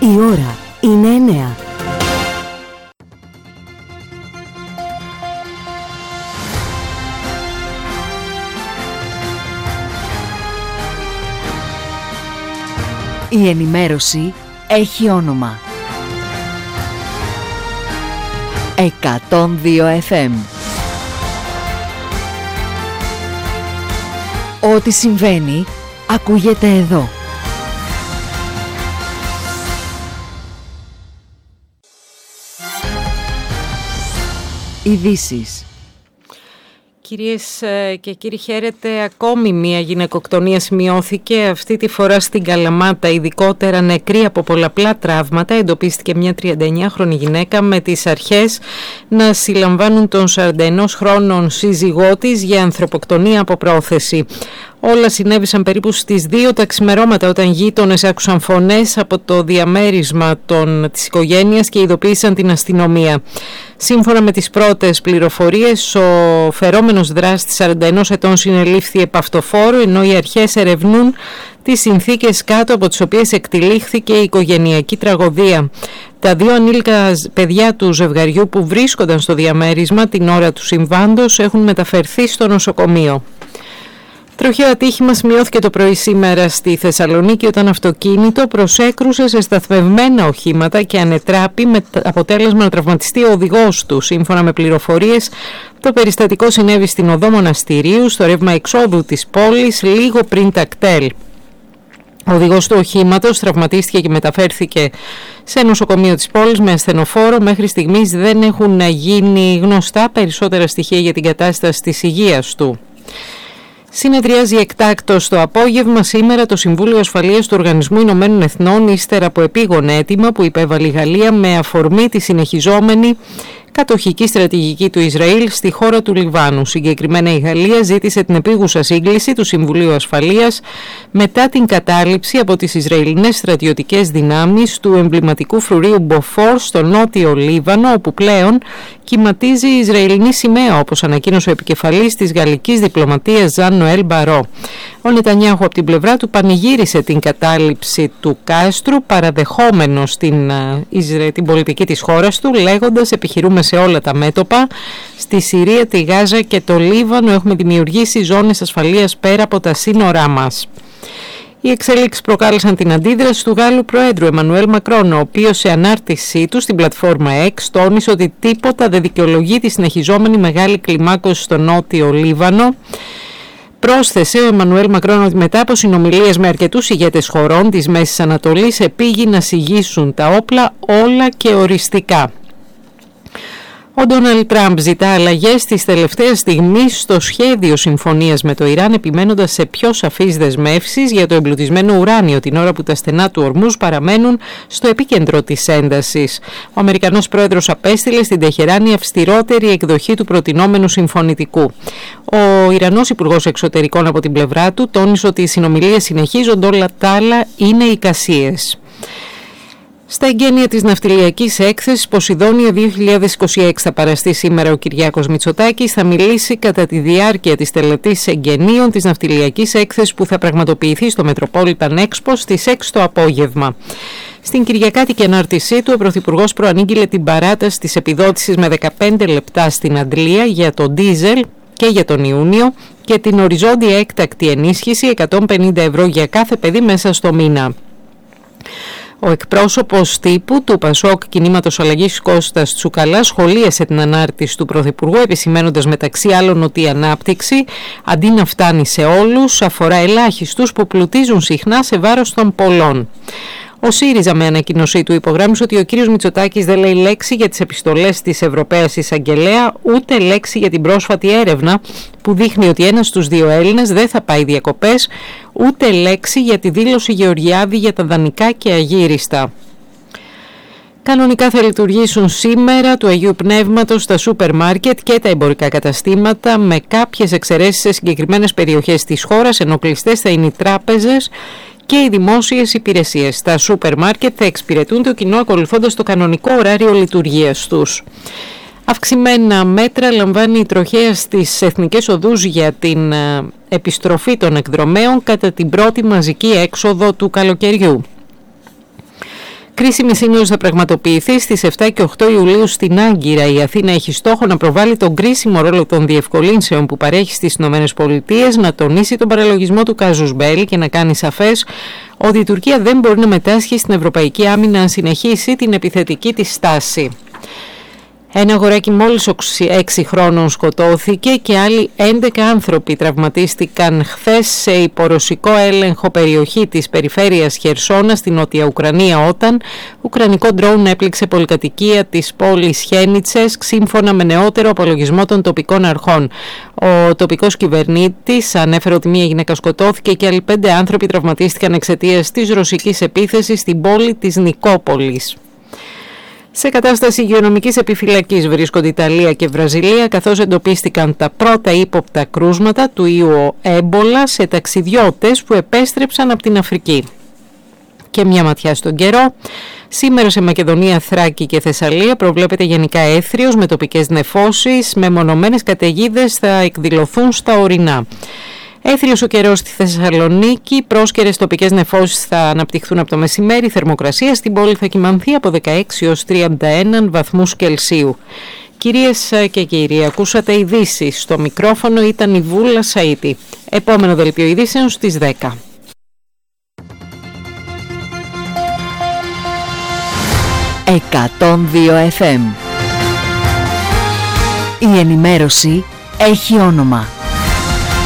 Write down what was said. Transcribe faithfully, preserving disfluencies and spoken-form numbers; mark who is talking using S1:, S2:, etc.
S1: Η ώρα είναι εννέα. Η ενημέρωση έχει όνομα. εκατόν δύο εφ εμ. Ό,τι συμβαίνει, ακούγεται εδώ. Ειδήσεις.
S2: Κυρίες και κύριοι, χαίρετε. Ακόμη μία γυναικοκτονία σημειώθηκε, αυτή τη φορά στην Καλαμάτα. Ειδικότερα νεκρή από πολλαπλά τραύματα εντοπίστηκε μια τριανταεννιάχρονη γυναίκα με τις αρχές να συλλαμβάνουν τον σαράντα ένα χρόνων σύζυγό της για ανθρωποκτονία από πρόθεση. Όλα συνέβησαν περίπου στις δύο τα ξημερώματα, όταν γείτονες άκουσαν φωνές από το διαμέρισμα των, της οικογένειας και ειδοποίησαν την αστυνομία. Σύμφωνα με τις πρώτες πληροφορίες, ο φερόμενος δράστης σαράντα ένα ετών συνελήφθη επ' αυτοφόρου, ενώ οι αρχές ερευνούν τις συνθήκες κάτω από τις οποίες εκτυλίχθηκε η οικογενειακή τραγωδία. Τα δύο ανήλικα παιδιά του ζευγαριού που βρίσκονταν στο διαμέρισμα την ώρα του συμβάντος έχουν μεταφερθεί στο νοσοκομείο. Τροχαίο ατύχημα σημειώθηκε το πρωί σήμερα στη Θεσσαλονίκη, όταν αυτοκίνητο προσέκρουσε σε σταθμευμένα οχήματα και ανετράπη, με αποτέλεσμα να τραυματιστεί ο οδηγός του. Σύμφωνα με πληροφορίες, το περιστατικό συνέβη στην οδό Μοναστηρίου, στο ρεύμα εξόδου της πόλης, λίγο πριν τα κτέλ. Ο οδηγός του οχήματος τραυματίστηκε και μεταφέρθηκε σε νοσοκομείο της πόλης με ασθενοφόρο. Μέχρι στιγμής δεν έχουν γίνει γνωστά περισσότερα στοιχεία για την κατάσταση της υγείας του. Συνεδριάζει εκτάκτως το απόγευμα σήμερα το Συμβούλιο Ασφαλείας του Οργανισμού Ηνωμένων Εθνών, ύστερα από επίγον αίτημα που υπέβαλε η Γαλλία με αφορμή τη συνεχιζόμενη κατοχική στρατηγική του Ισραήλ στη χώρα του Λιβάνου. Συγκεκριμένα η Γαλλία ζήτησε την επίγουσα σύγκληση του Συμβουλίου Ασφαλείας μετά την κατάληψη από τις Ισραηλινές στρατιωτικές δυνάμεις του εμβληματικού φρουρίου Μποφόρ στο νότιο Λίβανο, όπου πλέον κυματίζει η Ισραηλινή σημαία, όπως ανακοίνωσε ο επικεφαλής της γαλλικής διπλωματίας Ζαν Νοέλ Μπαρό. Ο Νετανιάχου από την πλευρά του πανηγύρισε την κατάληψη του κάστρου, παραδεχόμενος την, την πολιτική της χώρας του, λέγοντας: επιχειρούμε σε όλα τα μέτωπα. Στη Συρία, τη Γάζα και το Λίβανο έχουμε δημιουργήσει ζώνες ασφαλείας πέρα από τα σύνορά μας. Οι εξέλιξεις προκάλεσαν την αντίδραση του Γάλλου Προέδρου Εμμανουέλ Μακρόν, ο οποίος σε ανάρτησή του στην πλατφόρμα X τόνισε ότι τίποτα δεν δικαιολογεί τη συνεχιζόμενη μεγάλη κλιμάκωση στο νότιο Λίβανο. Πρόσθεσε ο Εμμανουέλ Μακρόν ότι μετά από συνομιλίες με αρκετούς ηγέτες χωρών της Μέσης Ανατολής επήγει να συγγύσουν τα όπλα όλα και οριστικά. Ο Ντόναλντ Τραμπ ζητά αλλαγές της τελευταίας στιγμής στο σχέδιο συμφωνίας με το Ιράν, επιμένοντας σε πιο σαφείς δεσμεύσεις για το εμπλουτισμένο ουράνιο, την ώρα που τα στενά του Ορμούζ παραμένουν στο επίκεντρο της έντασης. Ο Αμερικανός πρόεδρος απέστειλε στην Τεχεράνη αυστηρότερη εκδοχή του προτινόμενου συμφωνητικού. Ο Ιρανός υπουργός εξωτερικών από την πλευρά του τόνισε ότι οι συνομιλίες συνεχίζονται, όλα τα άλλα είναι εικασίες. Στα εγγένεια της ναυτιλιακής έκθεσης Ποσειδόνια δύο χιλιάδες είκοσι έξι θα παραστεί σήμερα ο Κυριάκος Μητσοτάκης. Θα μιλήσει κατά τη διάρκεια της τελετής εγγενείων της ναυτιλιακής έκθεσης που θα πραγματοποιηθεί στο Metropolitan Expo στις έξι το απόγευμα. Στην κυριακάτικη ανάρτησή του, ο Πρωθυπουργός προανήγγειλε την παράταση της επιδότησης με δεκαπέντε λεπτά στην Αντλία για τον ντίζελ και για τον Ιούνιο και την οριζόντια έκτακτη ενίσχυση εκατόν πενήντα ευρώ για κάθε παιδί μέσα στο μήνα. Ο εκπρόσωπος τύπου του Πασόκ Κινήματος Αλλαγής Κώστας Τσουκαλά σχολίασε την ανάρτηση του Πρωθυπουργού, επισημένοντας μεταξύ άλλων ότι η ανάπτυξη, αντί να φτάνει σε όλους, αφορά ελάχιστους που πλουτίζουν συχνά σε βάρος των πολλών. Ο ΣΥΡΙΖΑ με ανακοίνωσή του υπογράμμισε ότι ο κύριος Μητσοτάκης δεν λέει λέξη για τις επιστολές της Ευρωπαίας Εισαγγελέα, ούτε λέξη για την πρόσφατη έρευνα που δείχνει ότι ένας στους δύο Έλληνες δεν θα πάει διακοπές, ούτε λέξη για τη δήλωση Γεωργιάδη για τα δανεικά και αγύριστα. Κανονικά θα λειτουργήσουν σήμερα του Αγίου Πνεύματος στα σούπερ μάρκετ και τα εμπορικά καταστήματα, με κάποιες εξαιρέσεις σε συγκεκριμένες περιοχές της χώρας, ενώ κλειστές θα είναι οι τράπεζες και οι δημόσιες υπηρεσίες. Τα σούπερ μάρκετ θα εξυπηρετούν το κοινό ακολουθώντας το κανονικό ωράριο λειτουργίας τους. Αυξημένα μέτρα λαμβάνει η τροχέα στις εθνικές οδούς για την επιστροφή των εκδρομέων κατά την πρώτη μαζική έξοδο του καλοκαιριού. Κρίσιμη σύνοδος θα πραγματοποιηθεί στις επτά και οκτώ Ιουλίου στην Άγκυρα. Η Αθήνα έχει στόχο να προβάλλει τον κρίσιμο ρόλο των διευκολύνσεων που παρέχει στις ΗΠΑ, να τονίσει τον παραλογισμό του κάζους μπέλι και να κάνει σαφές ότι η Τουρκία δεν μπορεί να μετάσχει στην ευρωπαϊκή άμυνα αν συνεχίσει την επιθετική της στάση. Ένα αγοράκι μόλις έξι χρόνων σκοτώθηκε και άλλοι έντεκα άνθρωποι τραυματίστηκαν χθες σε υπορωσικό έλεγχο περιοχή της περιφέρειας Χερσόνα στη Νότια Ουκρανία, όταν ουκρανικό ντρόουν έπληξε πολυκατοικία της πόλης Χένιτσες, σύμφωνα με νεότερο απολογισμό των τοπικών αρχών. Ο τοπικός κυβερνήτης ανέφερε ότι μία γυναίκα σκοτώθηκε και άλλοι πέντε άνθρωποι τραυματίστηκαν εξαιτίας της ρωσικής επίθεσης στην πόλη της Νικόπολης. Σε κατάσταση υγειονομικής επιφυλακής βρίσκονται Ιταλία και Βραζιλία, καθώς εντοπίστηκαν τα πρώτα ύποπτα κρούσματα του ιού έμπολα σε ταξιδιώτες που επέστρεψαν από την Αφρική. Και μια ματιά στον καιρό. Σήμερα σε Μακεδονία, Θράκη και Θεσσαλία προβλέπεται γενικά έθριος με τοπικές νεφώσεις, με μονομένες καταιγίδες θα εκδηλωθούν στα ορεινά. Έθριος ο καιρός στη Θεσσαλονίκη, πρόσκαιρες τοπικές νεφώσεις θα αναπτυχθούν από το μεσημέρι, η θερμοκρασία στην πόλη θα κυμανθεί από δεκαέξι έως τριάντα ένα βαθμούς Κελσίου. Κυρίες και κύριοι, ακούσατε ειδήσεις. Στο μικρόφωνο ήταν η Βούλα Σαΐτη. Επόμενο δελτίο ειδήσεων στις δέκα.
S1: εκατόν δύο εφ εμ. Η ενημέρωση έχει όνομα.